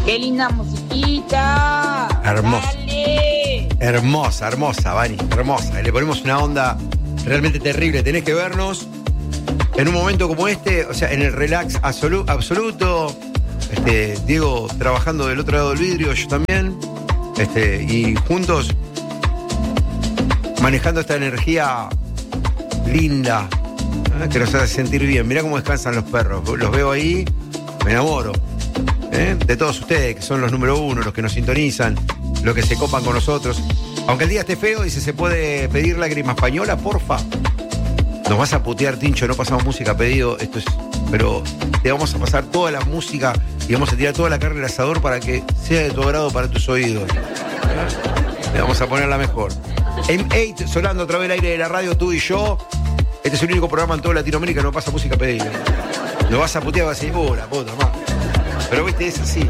¡Qué linda musiquita! Hermosa. ¡Dale! Hermosa, Vani, hermosa. Le ponemos una onda realmente terrible. Tenés que vernos en un momento como este, o sea, en el relax absoluto. Diego trabajando del otro lado del vidrio, yo también. Y juntos manejando esta energía linda, que nos hace sentir bien. Mirá cómo descansan los perros. Los veo ahí, me enamoro. De todos ustedes, que son los número uno, los que nos sintonizan, los que se copan con nosotros. Aunque el día esté feo, dice, ¿se puede pedir lágrima española, porfa? Nos vas a putear, Tincho, no pasamos música a pedido. Esto es... Pero te vamos a pasar toda la música y vamos a tirar toda la carne al asador para que sea de tu agrado para tus oídos. Le vamos a poner la mejor. M8 sonando a través del aire de la radio, tú y yo. Este es el único programa en toda Latinoamérica que no pasa música a pedido. Nos vas a putear, vas a decir, la puta, más. Pero viste, es así.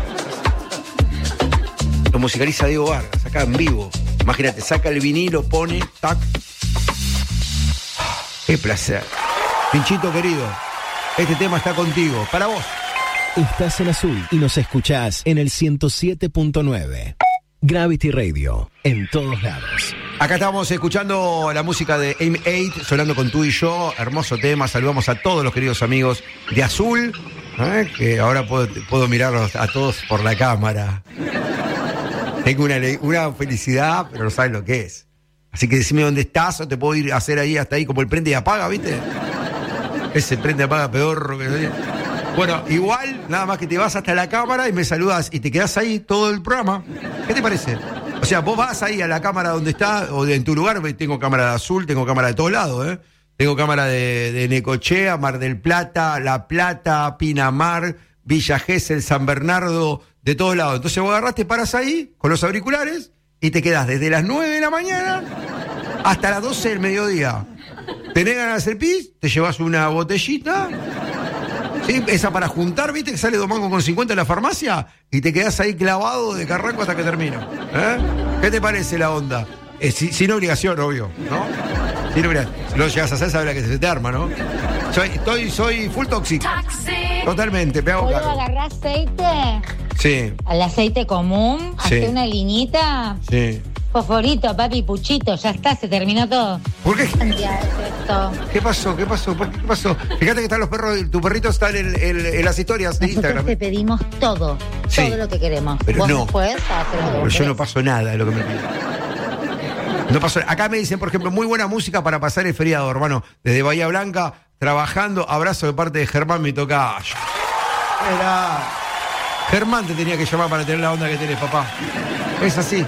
Lo musicaliza Diego Vargas, acá en vivo. Imagínate, saca el vinilo, pone, tac. Qué placer. Pinchito querido, este tema está contigo, para vos. Estás en Azul y nos escuchás en el 107.9. Gravity Radio, en todos lados. Acá estamos escuchando la música de M8, sonando con tú y yo. Hermoso tema, saludamos a todos los queridos amigos de Azul. Que ahora puedo mirarlos a todos por la cámara. Tengo una felicidad, pero no sabes lo que es. Así que decime dónde estás o te puedo ir a hacer ahí hasta ahí como el prende y apaga, ¿viste? Ese prende y apaga pedorro que... Bueno, igual, nada más que te vas hasta la cámara y me saludas y te quedás ahí todo el programa. ¿Qué te parece? O sea, vos vas ahí a la cámara donde está, o en tu lugar, tengo cámara de Azul, tengo cámara de todos lados, Tengo cámara de Necochea, Mar del Plata, La Plata, Pinamar, Villa Gesell, San Bernardo, de todos lados. Entonces vos agarrás, te paras ahí con los auriculares y te quedás desde las 9 de la mañana hasta las 12 del mediodía. Tenés ganas de hacer pis, te llevas una botellita, ¿sí? Esa para juntar, ¿viste? Que sale 2 mangos con 50 en la farmacia y te quedás ahí clavado de carranco hasta que termino. ¿Qué te parece la onda? Sin obligación, obvio, ¿no? Si lo llegas a hacer, sabes la que se te arma, ¿no? Soy full toxic. Totalmente, me hago cargo. ¿Agarrar aceite? Sí. Al aceite común, Sí. hacer una linita. Sí. Fosforito, papi, puchito, ya está, se terminó todo. ¿Por qué? ¿Qué cantidad es esto? ¿Qué pasó? ¿Qué pasó? Fíjate que están los perros, tu perrito está en las historias de Nosotros Instagram. te pedimos todo, Sí. todo lo que queremos. Pero vos no. después haces lo que Pero vos yo querés. no paso nada de lo que me piden. No pasó. Acá me dicen, por ejemplo, muy buena música para pasar el feriado, hermano. Desde Bahía Blanca, trabajando, abrazo de parte de Germán, mi tocayo. Era... Germán te tenía que llamar para tener la onda que tenés, papá. Es así.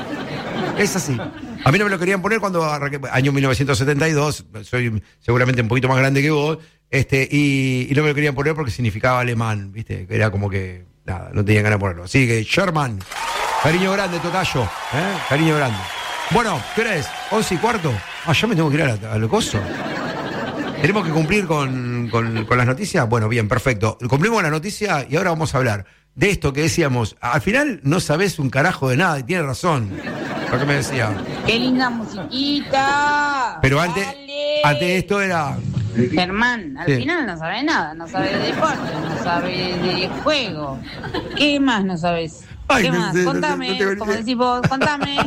A mí no me lo querían poner cuando arranqué, año 1972, soy seguramente un poquito más grande que vos, y no me lo querían poner porque significaba alemán, ¿viste? Era como que, nada, no tenían ganas de ponerlo. Así que, Sherman, cariño grande, tocayo, cariño grande. Bueno, ¿qué hora es? 11:15. Ya me tengo que ir al coso. ¿Tenemos que cumplir con las noticias? Bueno, bien, perfecto. Cumplimos la noticia y ahora vamos a hablar de esto que decíamos. Al final no sabés un carajo de nada y tiene razón lo que me decía. ¡Qué linda musiquita! Pero antes de esto era... Germán, al Sí. final no sabe nada, no sabe de deporte, no sabe de juego. ¿Qué más no sabes? Ay, ¿Qué no más? sé, Contame, no tengo como ni- decís vos, contame.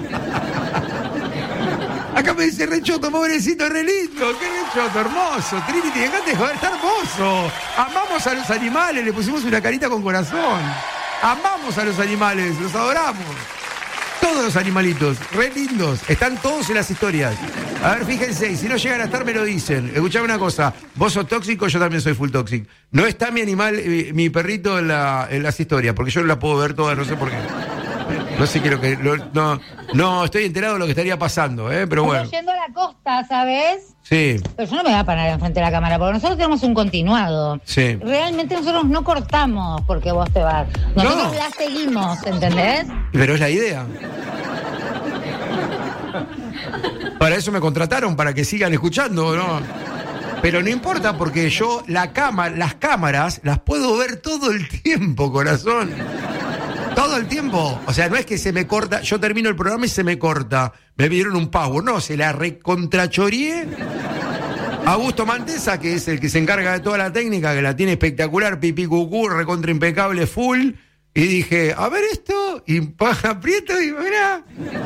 Acá me dice Rechoto, pobrecito, re lindo. Qué Rechoto, hermoso. Trinity, dejate de joder, está hermoso. Amamos a los animales, le pusimos una carita con corazón. Amamos a los animales, los adoramos. Todos los animalitos, re lindos. Están todos en las historias. A ver, fíjense, y si no llegan a estar, me lo dicen. Escuchame una cosa, vos sos tóxico, yo también soy full toxic. No está mi animal, mi perrito en las historias, porque yo no la puedo ver todas, no sé por qué. No sé qué es lo que... No, estoy enterado de lo que estaría pasando, pero bueno. Estoy yendo a la costa, ¿sabes? Sí, Pero yo no me voy a parar enfrente de la cámara, porque nosotros tenemos un continuado. sí. Realmente nosotros no cortamos porque vos te vas. Nosotros No. la seguimos, ¿entendés? Pero es la idea. Para eso me contrataron, para que sigan escuchando, ¿no? Pero no importa, porque yo las cámaras las puedo ver todo el tiempo, corazón. Todo el tiempo. O sea, no es que se me corta, yo termino el programa y se me corta. Me pidieron un power. No, se la recontrachorié. Augusto Mantesa, que es el que se encarga de toda la técnica, que la tiene espectacular, pipí cucú, recontra impecable, full. Y dije, a ver esto, y aprieto y mirá,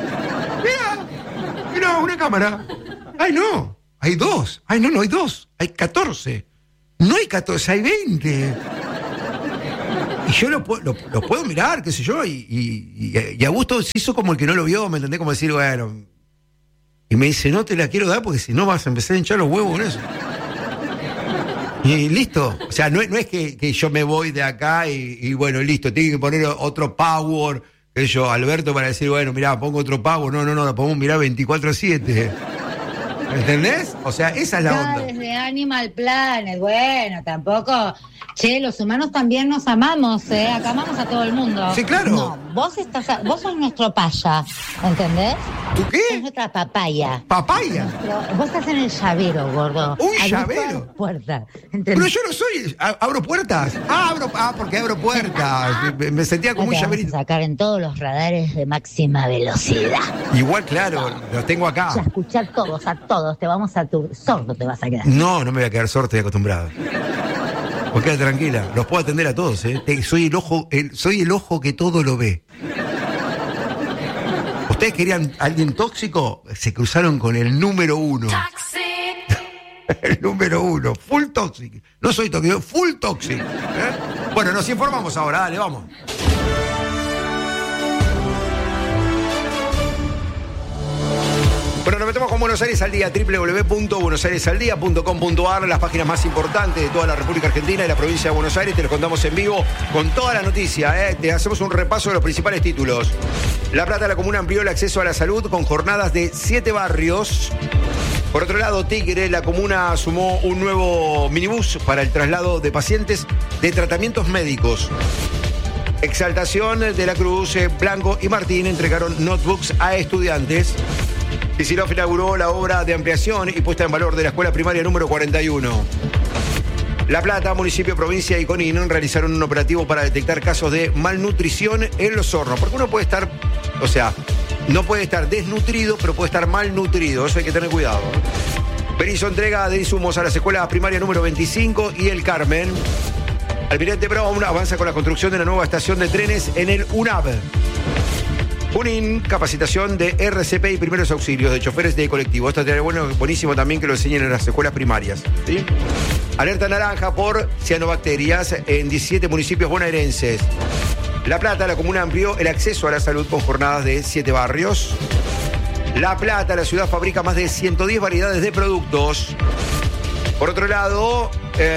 una cámara. Ay, no, hay 2. Ay, no hay 2, hay 14. No hay 14, hay 20. Y yo lo puedo mirar, qué sé yo, y Augusto se hizo como el que no lo vio, ¿me entendés? Como decir, bueno. Y me dice, no te la quiero dar porque si no vas a empezar a hinchar los huevos con eso. Y listo. O sea, no es que yo me voy de acá y bueno, listo, tengo que poner otro power, que yo, Alberto, para decir, bueno, mirá, pongo otro power. No, lo podemos mirar 24/7. ¿Entendés? O sea, esa es la onda. Desde Animal Planet, bueno, tampoco. Che, los humanos también nos amamos, acá amamos a todo el mundo. Sí, claro. No, vos sos nuestro paya, ¿entendés? ¿Tú qué? Es nuestra papaya. ¿Papaya? Vos estás en el llavero, gordo. ¿Un Abrís llavero? todas las puertas, ¿entendés? Pero yo no soy. ¿Abro puertas? Porque abro puertas. Me sentía como un llaverito. Vamos a sacar en todos los radares de máxima velocidad. Igual, claro, los tengo acá. A escuchar a todos, te vamos a tu sordo, te vas a quedar. No me voy a quedar sordo, estoy acostumbrado. Pues queda tranquila, los puedo atender a todos, soy el ojo que todo lo ve. ¿Ustedes querían a alguien tóxico? Se cruzaron con el número 1. El número 1, full toxic. No soy tóxico, full toxic. Bueno, nos informamos ahora, dale, vamos. Bueno, nos metemos con Buenos Aires al Día, www.buenosairesaldía.com.ar, las páginas más importantes de toda la República Argentina y la provincia de Buenos Aires. Te los contamos en vivo con toda la noticia. Te hacemos un repaso de los principales títulos. La Plata, la comuna amplió el acceso a la salud con jornadas de 7 barrios. Por otro lado, Tigre, la comuna sumó un nuevo minibús para el traslado de pacientes de tratamientos médicos. Exaltación de la Cruz, Blanco y Martín entregaron notebooks a estudiantes. Kicillof inauguró la obra de ampliación y puesta en valor de la escuela primaria número 41. La Plata, municipio, provincia y Conin realizaron un operativo para detectar casos de malnutrición en los hornos. Porque uno puede estar, no puede estar desnutrido, pero puede estar malnutrido. Eso hay que tener cuidado. Berizo entrega de insumos a las escuelas primaria número 25 y El Carmen. Almirante Brown avanza con la construcción de una nueva estación de trenes en el UNAV. Junín, capacitación de RCP y primeros auxilios de choferes de colectivo. Esto es buenísimo también que lo enseñen en las escuelas primarias, ¿sí? Alerta naranja por cianobacterias en 17 municipios bonaerenses. La Plata, la comuna amplió el acceso a la salud con jornadas de 7 barrios. La Plata, la ciudad fabrica más de 110 variedades de productos. Por otro lado,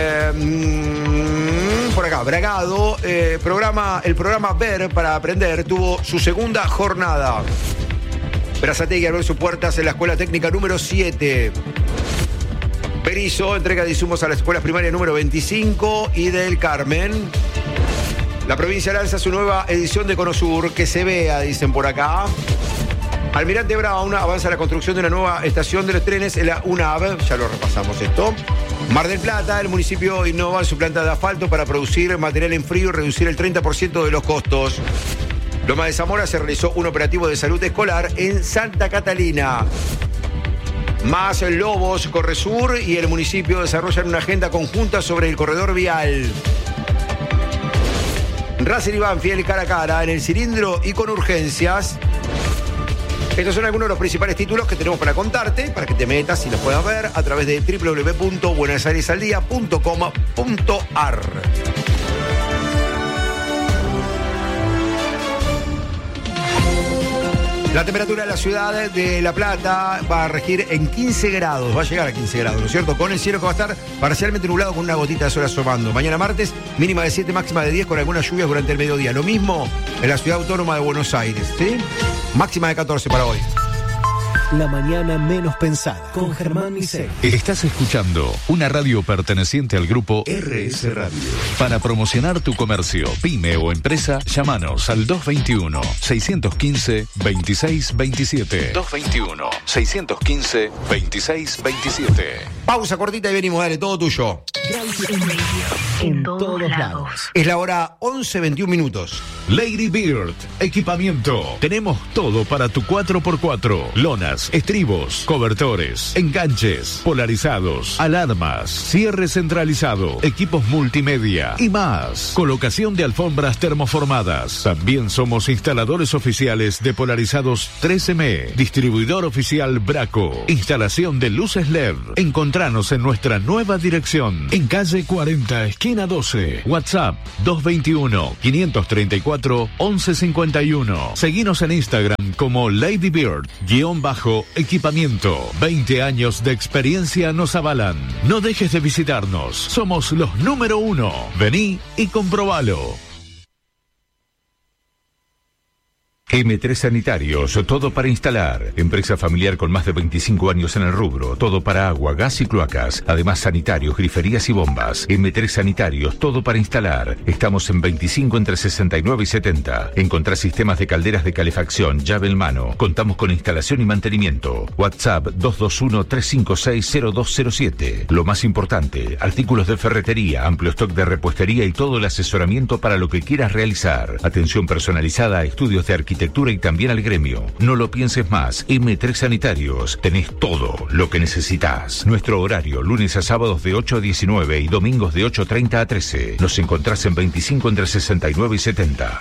por acá, Bragado, el programa Ver para Aprender tuvo su segunda jornada. Berazategui abrió sus puertas en la escuela técnica número 7. Berizo entrega de insumos a la escuela primaria número 25 y del Carmen. La provincia lanza su nueva edición de Conosur, que se vea, dicen por acá. Almirante Brown avanza la construcción de una nueva estación de los trenes en la UNAV, ya lo repasamos esto. Mar del Plata, el municipio innova su planta de asfalto para producir material en frío y reducir el 30% de los costos. Loma de Zamora se realizó un operativo de salud escolar en Santa Catalina. Más Lobos, Corresur y el municipio desarrollan una agenda conjunta sobre el corredor vial. Racing y Banfield cara a cara en el cilindro y con urgencias. Estos son algunos de los principales títulos que tenemos para contarte, para que te metas y los puedas ver a través de www.buenosairesaldía.com.ar. La temperatura de la ciudad de La Plata va a regir en 15 grados, va a llegar a 15 grados, ¿no es cierto? Con el cielo que va a estar parcialmente nublado con una gotita de sol asomando. Mañana martes, mínima de 7, máxima de 10 con algunas lluvias durante el mediodía. Lo mismo en la ciudad autónoma de Buenos Aires, ¿sí? Máxima de 14 para hoy. La mañana menos pensada con Germán Misek. Estás escuchando una radio perteneciente al grupo RS Radio. Para promocionar tu comercio, pyme o empresa, llámanos al 221-615-2627. 221-615-2627. Pausa cortita y venimos, dale, todo tuyo. En todos lados. Es la hora 11:21 minutos. Lady Bird, equipamiento. Tenemos todo para tu 4x4. Lonas, ruedas, estribos, cobertores, enganches, polarizados, alarmas, cierre centralizado, equipos multimedia y más. Colocación de alfombras termoformadas. También somos instaladores oficiales de polarizados 3M, distribuidor oficial Braco, instalación de luces LED. Encontranos en nuestra nueva dirección, en calle 40, esquina 12. WhatsApp 221-534-1151. Seguinos en Instagram como LadyBird_equipamiento. 20 años de experiencia nos avalan. No dejes de visitarnos. Somos los número 1. Vení y comprobalo. M3 Sanitarios, todo para instalar. Empresa familiar con más de 25 años en el rubro. Todo para agua, gas y cloacas. Además sanitarios, griferías y bombas. M3 Sanitarios, todo para instalar. Estamos en 25 entre 69 y 70. Encontrá sistemas de calderas de calefacción, llave en mano. Contamos con instalación y mantenimiento. WhatsApp 221-356-0207. Lo más importante, artículos de ferretería, amplio stock de repuestería y todo el asesoramiento para lo que quieras realizar. Atención personalizada, estudios de arquitectura y también al gremio. No lo pienses más. M3 Sanitarios. Tenés todo lo que necesitas. Nuestro horario, lunes a sábados de 8 a 19 y domingos de 8:30 a 13. Nos encontrás en 25 entre 69 y 70.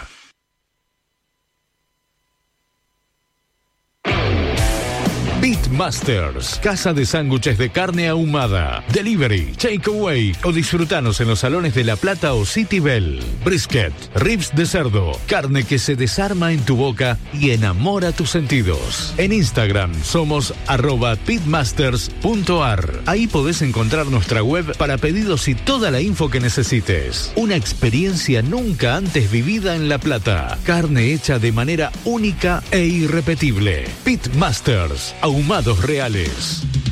Beatmasters, casa de sándwiches de carne ahumada, delivery, takeaway o disfrutanos en los salones de La Plata o City Bell. Brisket, ribs de cerdo, carne que se desarma en tu boca y enamora tus sentidos. En Instagram somos @beatmasters.ar. Ahí podés encontrar nuestra web para pedidos y toda la info que necesites. Una experiencia nunca antes vivida en La Plata. Carne hecha de manera única e irrepetible. Beatmasters, ahumados reales.